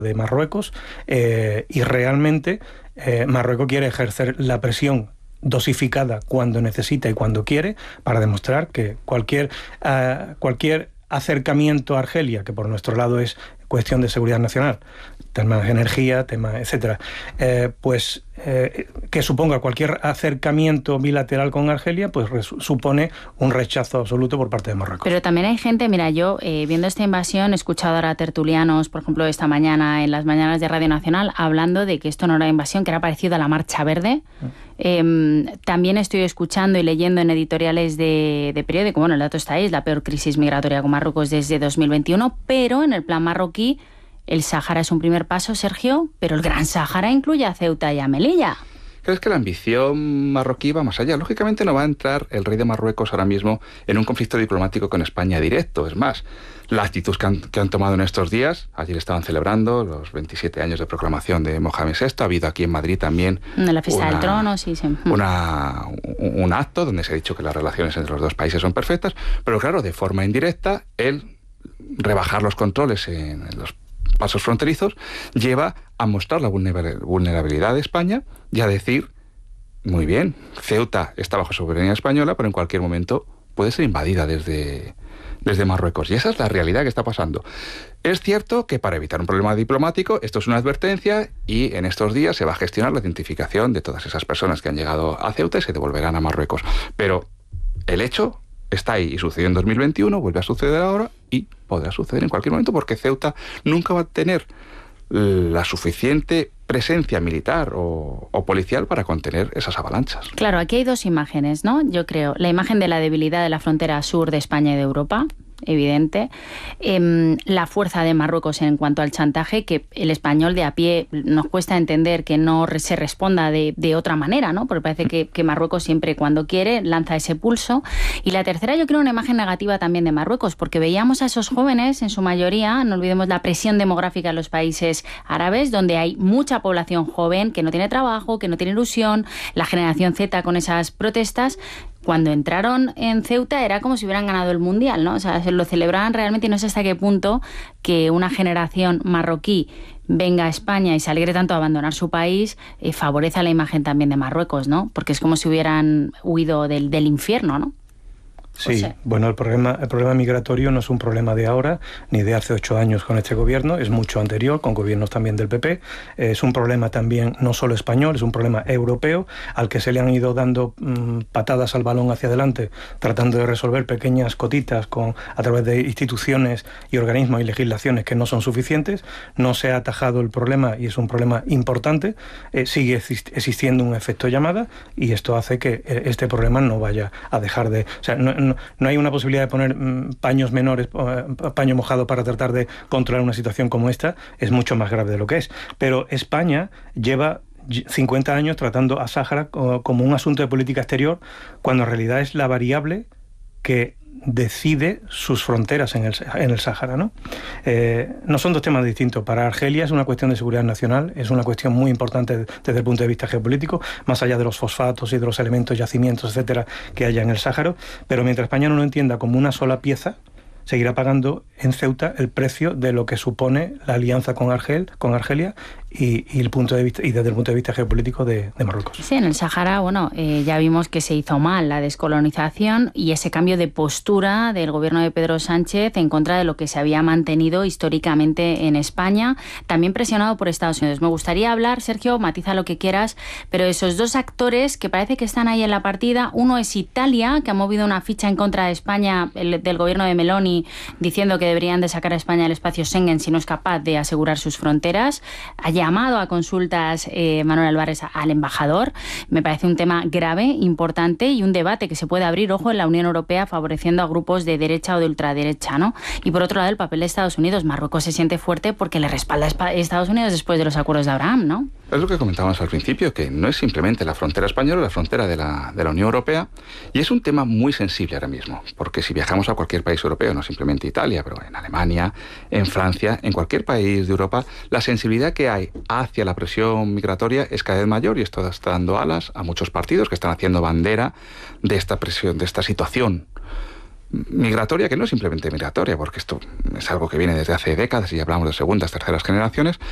de Marruecos y realmente Marruecos quiere ejercer la presión dosificada cuando necesita y cuando quiere para demostrar que cualquier acercamiento a Argelia, que por nuestro lado es cuestión de seguridad nacional, temas de energía, temas, etcétera, que suponga cualquier acercamiento bilateral con Argelia, pues supone un rechazo absoluto por parte de Marruecos. Pero también hay gente, mira, yo viendo esta invasión he escuchado ahora a tertulianos, por ejemplo, esta mañana en las mañanas de Radio Nacional, hablando de que esto no era invasión, que era parecido a la Marcha Verde. También estoy escuchando y leyendo en editoriales de periódico, bueno, el dato está ahí, es la peor crisis migratoria con Marruecos desde 2021, pero en el plan marroquí el Sáhara es un primer paso, Sergio, pero el Gran Sáhara incluye a Ceuta y a Melilla. ¿Crees que la ambición marroquí va más allá? Lógicamente no va a entrar el rey de Marruecos ahora mismo en un conflicto diplomático con España directo. Es más, la actitud que han tomado en estos días, ayer estaban celebrando los 27 años de proclamación de Mohamed VI, ha habido aquí en Madrid también en la fiesta del trono, sí. Un acto donde se ha dicho que las relaciones entre los dos países son perfectas, pero claro, de forma indirecta, el rebajar los controles en los pasos fronterizos lleva a mostrar la vulnerabilidad de España y a decir, muy bien, Ceuta está bajo soberanía española, pero en cualquier momento puede ser invadida desde Marruecos. Y esa es la realidad que está pasando. Es cierto que para evitar un problema diplomático, esto es una advertencia y en estos días se va a gestionar la identificación de todas esas personas que han llegado a Ceuta y se devolverán a Marruecos. Pero el hecho está ahí y sucedió en 2021, vuelve a suceder ahora y podrá suceder en cualquier momento porque Ceuta nunca va a tener la suficiente presencia militar o policial para contener esas avalanchas. Claro, aquí hay dos imágenes, ¿no? Yo creo, la imagen de la debilidad de la frontera sur de España y de Europa, evidente, la fuerza de Marruecos en cuanto al chantaje, que el español de a pie nos cuesta entender que no se responda de otra manera, ¿no? Porque parece que Marruecos siempre cuando quiere lanza ese pulso. Y la tercera, yo creo, una imagen negativa también de Marruecos, porque veíamos a esos jóvenes, en su mayoría, no olvidemos la presión demográfica en los países árabes, donde hay mucha población joven que no tiene trabajo, que no tiene ilusión, la generación Z con esas protestas. Cuando entraron en Ceuta era como si hubieran ganado el Mundial, ¿no? O sea, se lo celebraban realmente y no sé hasta qué punto que una generación marroquí venga a España y se alegre tanto a abandonar su país, favorece la imagen también de Marruecos, ¿no? Porque es como si hubieran huido del infierno, ¿no? Sí, bueno, el problema migratorio no es un problema de ahora, ni de hace 8 años con este gobierno, es mucho anterior, con gobiernos también del PP. Es un problema también no solo español, es un problema europeo, al que se le han ido dando patadas al balón hacia adelante, tratando de resolver pequeñas cotitas a través de instituciones y organismos y legislaciones que no son suficientes. No se ha atajado el problema y es un problema importante. Sigue existiendo un efecto llamada y esto hace que este problema no vaya a dejar de... O sea, no hay una posibilidad de poner paños menores, paño mojado para tratar de controlar una situación como esta. Es mucho más grave de lo que es. Pero España lleva 50 años tratando a Sáhara como un asunto de política exterior, cuando en realidad es la variable que decide sus fronteras en el Sáhara, ¿no? No son dos temas distintos. Para Argelia es una cuestión de seguridad nacional, es una cuestión muy importante desde el punto de vista geopolítico, más allá de los fosfatos y de los elementos, yacimientos, etcétera, que haya en el Sáhara. Pero mientras España no lo entienda como una sola pieza, seguirá pagando en Ceuta el precio de lo que supone la alianza con Argelia y desde el punto de vista geopolítico de Marruecos. Sí, en el Sáhara, ya vimos que se hizo mal la descolonización y ese cambio de postura del gobierno de Pedro Sánchez en contra de lo que se había mantenido históricamente en España, también presionado por Estados Unidos. Me gustaría hablar, Sergio, matiza lo que quieras, pero esos dos actores que parece que están ahí en la partida, uno es Italia, que ha movido una ficha en contra de España, del gobierno de Meloni, diciendo que deberían de sacar a España del espacio Schengen si no es capaz de asegurar sus fronteras. Ha llamado a consultas Manuel Álvarez al embajador. Me parece un tema grave, importante y un debate que se puede abrir, ojo, en la Unión Europea favoreciendo a grupos de derecha o de ultraderecha, ¿no? Y por otro lado, el papel de Estados Unidos. Marruecos se siente fuerte porque le respalda a Estados Unidos después de los acuerdos de Abraham, ¿no? Es lo que comentábamos al principio, que no es simplemente la frontera española, la frontera de la Unión Europea, y es un tema muy sensible ahora mismo, porque si viajamos a cualquier país europeo, no simplemente Italia, pero en Alemania, en Francia, en cualquier país de Europa, la sensibilidad que hay hacia la presión migratoria es cada vez mayor y esto está dando alas a muchos partidos que están haciendo bandera de esta presión, de esta situación migratoria, que no es simplemente migratoria, porque esto es algo que viene desde hace décadas y hablamos de segundas, terceras generaciones,